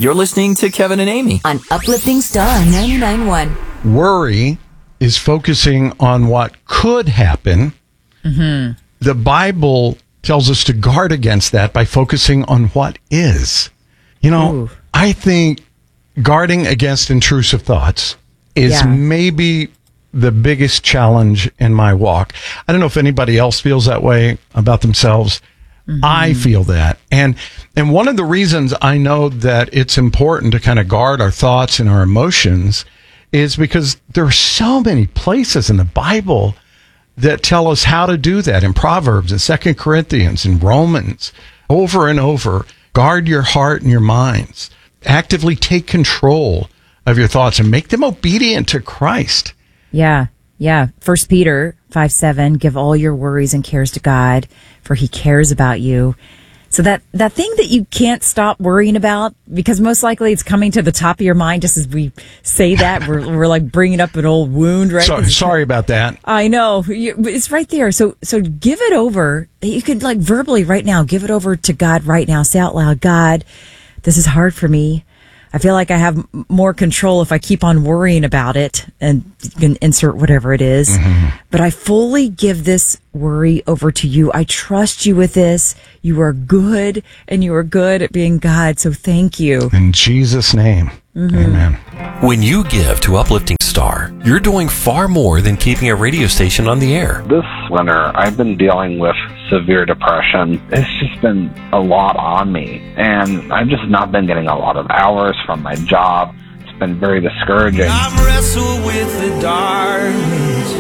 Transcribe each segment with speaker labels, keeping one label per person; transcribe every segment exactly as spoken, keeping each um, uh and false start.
Speaker 1: You're listening to Kevin and Amy
Speaker 2: on Uplifting Star ninety-nine point one.
Speaker 3: Worry is focusing on what could happen. Mm-hmm. The Bible tells us to guard against that by focusing on what is. You know, Ooh. I think guarding against intrusive thoughts is yeah. maybe the biggest challenge in my walk. I don't know if anybody else feels that way about themselves. Mm-hmm. I feel that. And and one of the reasons I know that it's important to kind of guard our thoughts and our emotions is because there are so many places in the Bible that tell us how to do that. In Proverbs, in Second Corinthians, in Romans, over and over. Guard your heart and your minds. Actively take control of your thoughts and make them obedient to Christ.
Speaker 4: Yeah, yeah. First Peter five seven, give all your worries and cares to God, for he cares about you. So that, that thing that you can't stop worrying about, because most likely it's coming to the top of your mind just as we say that, we're, we're like bringing up an old wound, right?
Speaker 3: So, sorry about that.
Speaker 4: I know. It's right there. So, so give it over. You could like verbally right now, give it over to God right now. Say out loud, God, this is hard for me. I feel like I have more control if I keep on worrying about it, and you can insert whatever it is. Mm-hmm. But I fully give this worry over to you. I trust you with this. You are good, and you are good at being God. So thank you.
Speaker 3: In Jesus' name. Mm-hmm. Amen.
Speaker 5: When you give to Uplifting Star, you're doing far more than keeping a radio station on the air.
Speaker 6: This winter, I've been dealing with severe depression. It's just been a lot on me, and I've just not been getting a lot of hours from my job. It's been very discouraging.
Speaker 7: I've wrestled with the darkness,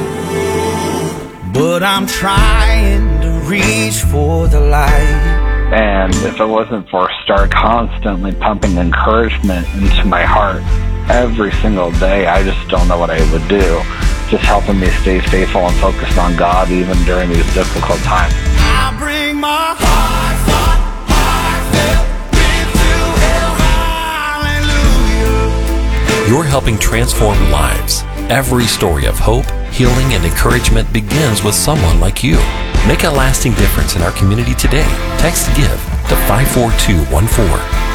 Speaker 7: but I'm trying to reach for the light.
Speaker 6: And if it wasn't for Star constantly pumping encouragement into my heart every single day, I just don't know what I would do. Just helping me stay faithful and focused on God even during these difficult times.
Speaker 7: I bring my heart, heart, heart, hallelujah.
Speaker 5: You're helping transform lives. Every story of hope, healing, and encouragement begins with someone like you. Make a lasting difference in our community today. Text GIVE to five four two one four.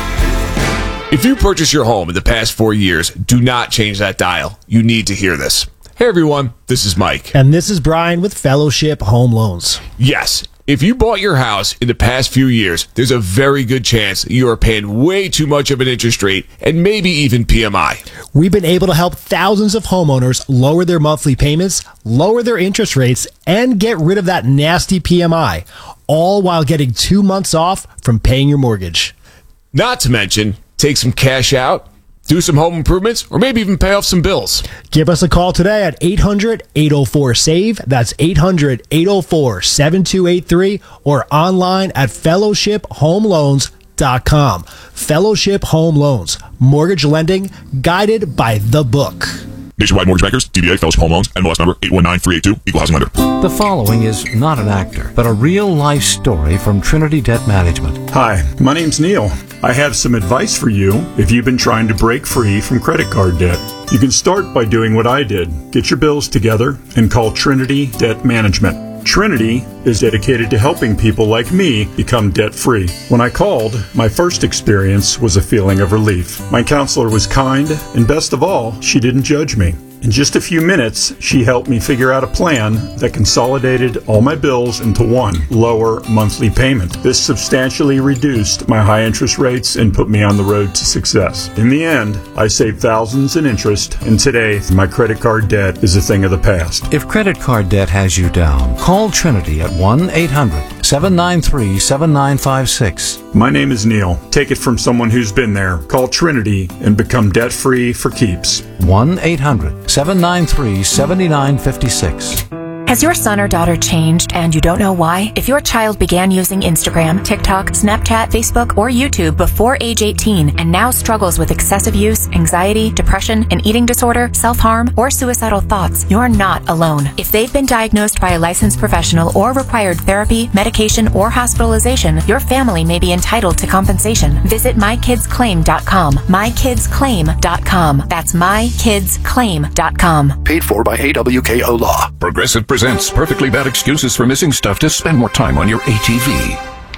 Speaker 8: If you purchased your home in the past four years, do not change that dial. You need to hear this. Hey everyone, this is Mike.
Speaker 9: And this is Brian with Fellowship Home Loans.
Speaker 8: Yes, if you bought your house in the past few years, there's a very good chance that you are paying way too much of an interest rate and maybe even P M I.
Speaker 9: We've been able to help thousands of homeowners lower their monthly payments, lower their interest rates, and get rid of that nasty P M I, all while getting two months off from paying your mortgage.
Speaker 8: Not to mention, take some cash out, do some home improvements, or maybe even pay off some bills.
Speaker 9: Give us a call today at eight hundred, eight oh four, S A V E. That's eight hundred, eight oh four, seven two eight three, or online at fellowship home loans dot com. Fellowship Home Loans. Mortgage lending guided by the book.
Speaker 10: Nationwide Mortgage Bankers, D B A, Fellowship Home Loans, N M L S number eight one nine three eight two, Equal Housing Lender.
Speaker 11: The following is not an actor, but a real-life story from Trinity Debt Management.
Speaker 12: Hi, my name's Neil. I have some advice for you if you've been trying to break free from credit card debt. You can start by doing what I did. Get your bills together and call Trinity Debt Management. Trinity is dedicated to helping people like me become debt-free. When I called, my first experience was a feeling of relief. My counselor was kind, and best of all, she didn't judge me. In just a few minutes, she helped me figure out a plan that consolidated all my bills into one lower monthly payment. This substantially reduced my high interest rates and put me on the road to success. In the end, I saved thousands in interest, and today, my credit card debt is a thing of the past.
Speaker 11: If credit card debt has you down, call Trinity at one eight hundred, seven nine three, seven nine five six.
Speaker 12: My name is Neil. Take it from someone who's been there. Call Trinity and become debt-free for keeps.
Speaker 11: one eight hundred, seven nine three, seven nine five six.
Speaker 13: Has your son or daughter changed and you don't know why? If your child began using Instagram, TikTok, Snapchat, Facebook, or YouTube before age eighteen and now struggles with excessive use, anxiety, depression, an eating disorder, self-harm, or suicidal thoughts, you're not alone. If they've been diagnosed by a licensed professional or required therapy, medication, or hospitalization, your family may be entitled to compensation. Visit my kids claim dot com. my kids claim dot com. That's my kids claim dot com.
Speaker 14: Paid for by A W K O Law.
Speaker 15: Progressive presents Perfectly Bad Excuses for Missing Stuff to Spend More Time on Your A T V.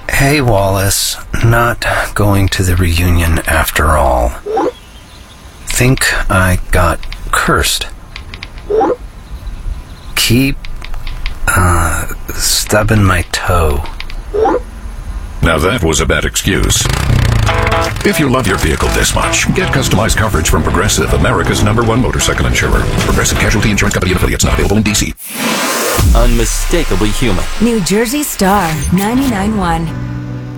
Speaker 1: Hey, Wallace. Not going to the reunion after all. Think I got cursed. Keep, uh, stubbing my toe.
Speaker 14: Now that was a bad excuse. If you love your vehicle this much, get customized coverage from Progressive, America's number one motorcycle insurer. Progressive Casualty Insurance Company and affiliates, not available in D C.
Speaker 5: Unmistakably human.
Speaker 2: New Jersey Star ninety-nine point one.